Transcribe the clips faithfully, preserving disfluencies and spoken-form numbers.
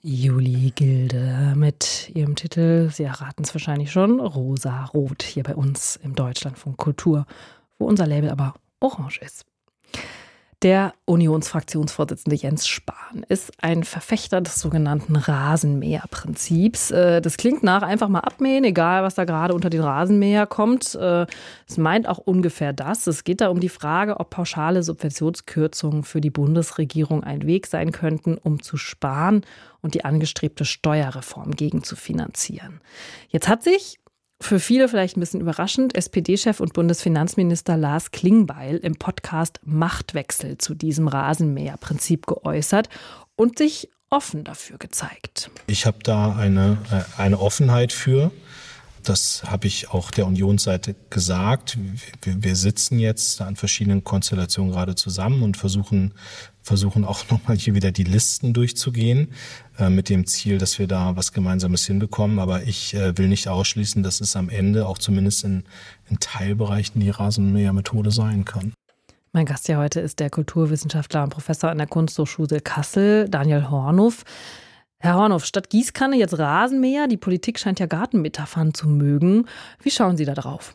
Juli Gilde mit ihrem Titel, Sie erraten es wahrscheinlich schon, Rosa-Rot hier bei uns im Deutschlandfunk Kultur, wo unser Label aber orange ist. Der Unionsfraktionsvorsitzende Jens Spahn ist ein Verfechter des sogenannten Rasenmäherprinzips. Das klingt nach einfach mal abmähen, egal was da gerade unter den Rasenmäher kommt. Es meint auch ungefähr das. Es geht da um die Frage, ob pauschale Subventionskürzungen für die Bundesregierung ein Weg sein könnten, um zu sparen und die angestrebte Steuerreform gegenzufinanzieren. Jetzt hat sich für viele vielleicht ein bisschen überraschend S P D-Chef und Bundesfinanzminister Lars Klingbeil im Podcast Machtwechsel zu diesem Rasenmäherprinzip geäußert und sich offen dafür gezeigt. Ich habe da eine, eine Offenheit für. Das habe ich auch der Unionsseite gesagt. Wir, wir sitzen jetzt an verschiedenen Konstellationen gerade zusammen und versuchen, versuchen auch nochmal hier wieder die Listen durchzugehen, äh, mit dem Ziel, dass wir da was Gemeinsames hinbekommen. Aber ich äh, will nicht ausschließen, dass es am Ende auch zumindest in, in Teilbereichen die Rasenmähermethode sein kann. Mein Gast hier heute ist der Kulturwissenschaftler und Professor an der Kunsthochschule Kassel, Daniel Hornuf. Herr Hornuf, statt Gießkanne jetzt Rasenmäher. Die Politik scheint ja Gartenmetaphern zu mögen. Wie schauen Sie da drauf?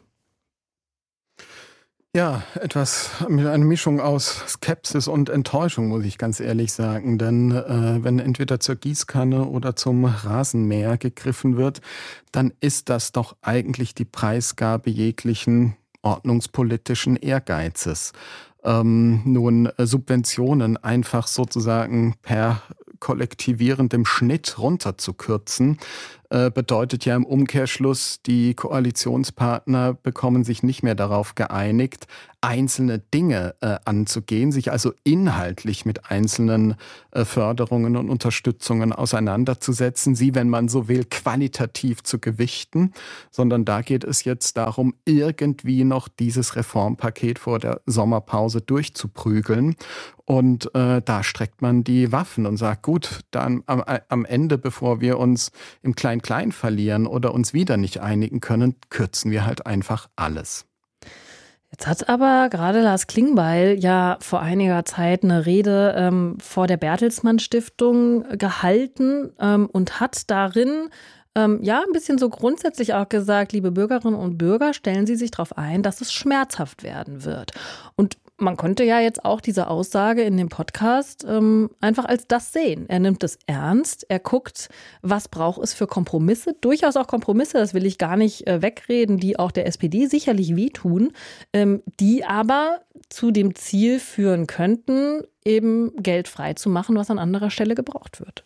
Ja, etwas mit einer Mischung aus Skepsis und Enttäuschung, muss ich ganz ehrlich sagen. Denn äh, wenn entweder zur Gießkanne oder zum Rasenmäher gegriffen wird, dann ist das doch eigentlich die Preisgabe jeglichen ordnungspolitischen Ehrgeizes. Ähm, nun, äh, Subventionen einfach sozusagen per kollektivierendem Schnitt runterzukürzen, äh, bedeutet ja im Umkehrschluss, die Koalitionspartner bekommen sich nicht mehr darauf geeinigt, einzelne Dinge äh, anzugehen, sich also inhaltlich mit einzelnen äh, Förderungen und Unterstützungen auseinanderzusetzen, sie, wenn man so will, qualitativ zu gewichten, sondern da geht es jetzt darum, irgendwie noch dieses Reformpaket vor der Sommerpause durchzuprügeln. Und äh, da streckt man die Waffen und sagt, gut, dann am, am Ende, bevor wir uns im Klein-Klein verlieren oder uns wieder nicht einigen können, kürzen wir halt einfach alles. Jetzt hat aber gerade Lars Klingbeil ja vor einiger Zeit eine Rede ähm, vor der Bertelsmann Stiftung gehalten ähm, und hat darin ähm, ja ein bisschen so grundsätzlich auch gesagt, liebe Bürgerinnen und Bürger, stellen Sie sich darauf ein, dass es schmerzhaft werden wird. Und man konnte ja jetzt auch diese Aussage in dem Podcast ähm, einfach als das sehen. Er nimmt es ernst, er guckt, was braucht es für Kompromisse, durchaus auch Kompromisse, das will ich gar nicht äh, wegreden, die auch der S P D sicherlich wehtun, ähm, die aber zu dem Ziel führen könnten, eben Geld frei zu machen, was an anderer Stelle gebraucht wird.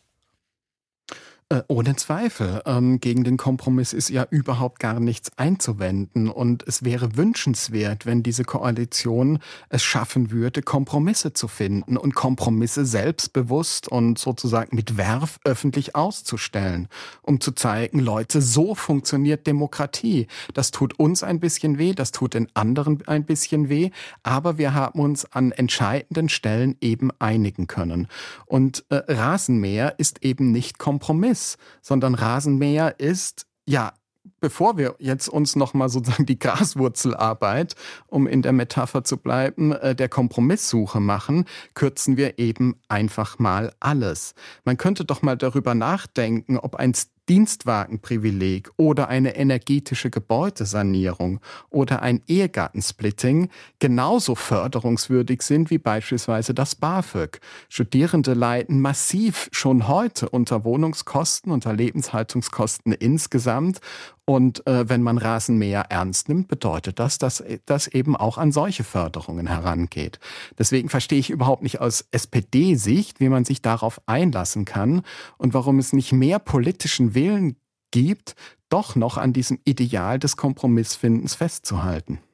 Ohne Zweifel. Ähm, gegen den Kompromiss ist ja überhaupt gar nichts einzuwenden. Und es wäre wünschenswert, wenn diese Koalition es schaffen würde, Kompromisse zu finden und Kompromisse selbstbewusst und sozusagen mit Verve öffentlich auszustellen, um zu zeigen, Leute, so funktioniert Demokratie. Das tut uns ein bisschen weh, das tut den anderen ein bisschen weh, aber wir haben uns an entscheidenden Stellen eben einigen können. Und äh, Rasenmäher ist eben nicht Kompromiss, sondern Rasenmäher ist, ja, bevor wir jetzt uns nochmal sozusagen die Graswurzelarbeit, um in der Metapher zu bleiben, der Kompromisssuche machen, kürzen wir eben einfach mal alles. Man könnte doch mal darüber nachdenken, ob ein Dienstwagenprivileg oder eine energetische Gebäudesanierung oder ein Ehegattensplitting genauso förderungswürdig sind wie beispielsweise das BAföG. Studierende leiden massiv schon heute unter Wohnungskosten, unter Lebenshaltungskosten insgesamt. Und äh, wenn man Rasenmäher ernst nimmt, bedeutet das, dass das eben auch an solche Förderungen herangeht. Deswegen verstehe ich überhaupt nicht aus S P D-Sicht, wie man sich darauf einlassen kann und warum es nicht mehr politischen Willen gibt, doch noch an diesem Ideal des Kompromissfindens festzuhalten.